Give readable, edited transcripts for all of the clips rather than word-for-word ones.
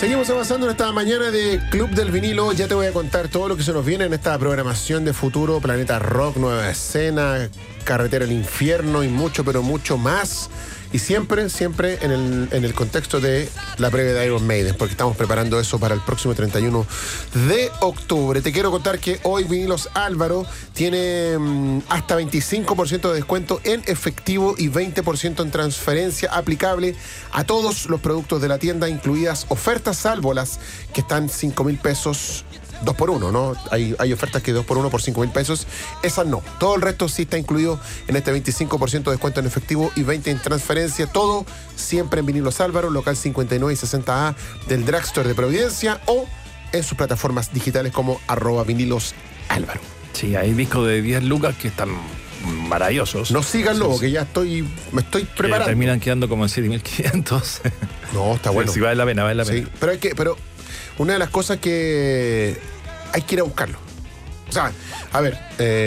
Seguimos avanzando en esta mañana de Club del Vinilo. Ya te voy a contar todo lo que se nos viene en esta programación de futuro. Planeta Rock, Nueva Escena, Carretera al Infierno y mucho, pero mucho más. Y siempre en el contexto de la previa de Iron Maiden, porque estamos preparando eso para el próximo 31 de octubre. Te quiero contar que hoy Vinilos Álvaro tiene hasta 25% de descuento en efectivo y 20% en transferencia aplicable a todos los productos de la tienda, incluidas ofertas, salvo las que están 5,000 pesos 2x1, ¿no? Hay ofertas que 2x1 por 5,000 pesos. Esas no. Todo el resto sí está incluido en este 25% de descuento en efectivo y 20% en transferencia. Todo siempre en Vinilos Álvaro, local 59 y 60A del Drugstore de Providencia o en sus plataformas digitales como @vinilosálvaro. Sí, hay discos de 10 lucas que están maravillosos. No síganlo, sí. Que ya me estoy preparando. Terminan quedando como en 7.500. No, está bueno. Sí, vale la pena. Sí, pero una de las cosas que hay que ir a buscarlo. O sea, a ver,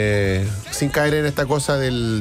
sin caer en esta cosa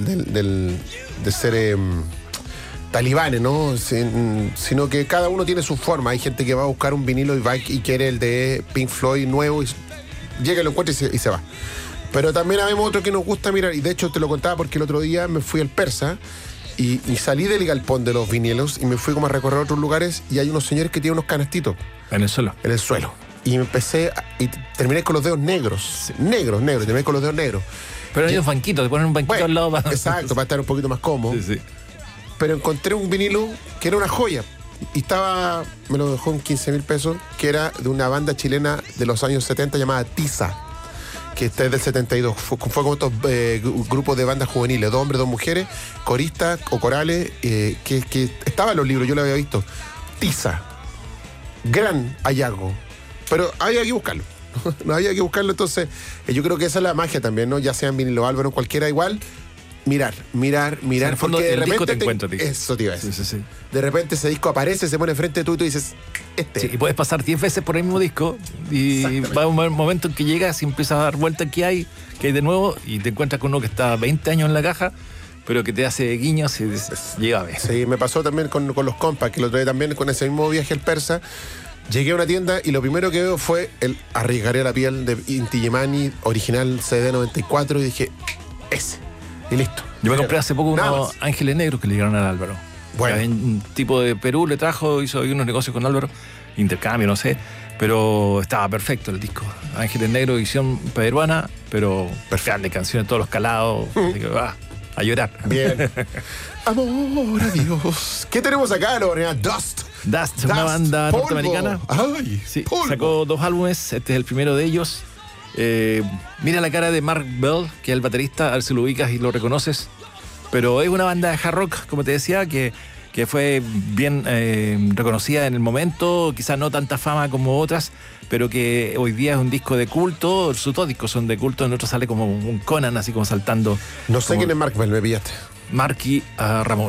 de ser talibanes, ¿no? Sino que cada uno tiene su forma. Hay gente que va a buscar un vinilo y quiere el de Pink Floyd nuevo y llega, lo encuentra y se va. Pero también habemos otro que nos gusta mirar, y de hecho te lo contaba porque el otro día me fui al Persa y salí del galpón de los vinilos y me fui como a recorrer otros lugares y hay unos señores que tienen unos canastitos. En el suelo. En el suelo. Y terminé con los dedos negros. Sí. Negros, terminé con los dedos negros. Pero hay un banquito, te ponen un banquito al lado para... Exacto, para estar un poquito más cómodo. Sí. Pero encontré un vinilo que era una joya. Y me lo dejó en 15,000 pesos, que era de una banda chilena de los años 70 llamada Tiza, que este es del 72. Fue como estos grupos de bandas juveniles, 2 hombres, 2 mujeres, coristas o corales, que estaban en los libros, yo lo había visto. Tiza. Gran hallazgo. Pero había que buscarlo. No había que buscarlo, entonces yo creo que esa es la magia también, ¿no? Ya sea en Vinilo Álvaro, cualquiera igual. Mirar. En el fondo, porque de el repente disco te encuentras. Eso te iba a decir. Sí. De repente ese disco aparece, se pone frente a tú y tú dices, Sí, y puedes pasar 10 veces por el mismo disco y va a un momento en que llegas y empiezas a dar vuelta que hay de nuevo y te encuentras con uno que está 20 años en la caja, pero que te hace guiños y dices, llévame. Sí, me pasó también con los compas, que lo trae también con ese mismo viaje al Persa. Llegué a una tienda y lo primero que veo fue el Arriesgaré la piel de Inti Illimani, original CD 94, y dije, ese. Y listo. Yo me compré hace poco unos Ángeles Negros que le llegaron al Álvaro. Bueno. Un tipo de Perú le trajo, hizo unos negocios con Álvaro, intercambio, no sé, pero estaba perfecto el disco. Ángeles Negros, edición peruana, pero perfecta, de canciones, todos los calados. Así que va a llorar. Bien. Amor a Dios. ¿Qué tenemos acá, Lorena? Dust, una banda polvo. norteamericana. Ay, sí, polvo. sacó 2 álbumes, este es el primero de ellos. Mira la cara de Mark Bell, que es el baterista, a ver si lo ubicas y lo reconoces. Pero es una banda de hard rock, como te decía, que fue bien reconocida en el momento, quizás no tanta fama como otras, pero que hoy día es un disco de culto. Sus 2 discos son de culto, en otro sale como un Conan, así como saltando. No sé quién es Mark Bell, me pillaste. Marky Ramone.